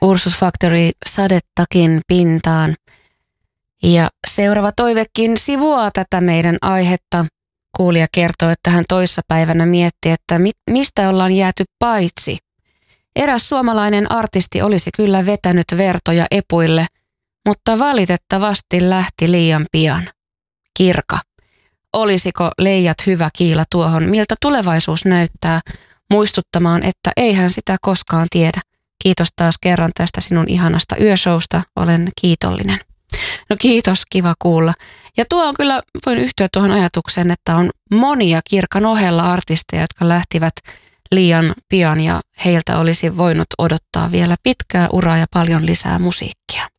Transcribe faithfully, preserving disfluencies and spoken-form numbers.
Ursus Factory sadettakin pintaan. Ja seuraava toivekin sivuaa tätä meidän aihetta. Kuulija kertoo, että hän toissapäivänä mietti, että mi- mistä ollaan jääty paitsi. Eräs suomalainen artisti olisi kyllä vetänyt vertoja epuille, mutta valitettavasti lähti liian pian. Kirka. Olisiko Leijat hyvä kiila tuohon, miltä tulevaisuus näyttää, muistuttamaan, että eihän sitä koskaan tiedä. Kiitos taas kerran tästä sinun ihanasta yöshowsta, olen kiitollinen. No kiitos, kiva kuulla. Ja tuo on kyllä, voin yhtyä tuohon ajatukseen, että on monia Kirkan ohella artisteja, jotka lähtivät liian pian ja heiltä olisi voinut odottaa vielä pitkää uraa ja paljon lisää musiikkia.